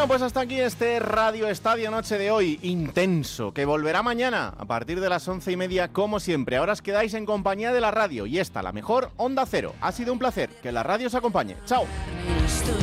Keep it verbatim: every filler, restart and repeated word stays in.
Bueno, pues hasta aquí este Radio Estadio Noche de hoy, intenso, que volverá mañana a partir de las once y media como siempre. Ahora os quedáis en compañía de la radio y esta, la mejor Onda Cero. Ha sido un placer, que la radio os acompañe. Chao.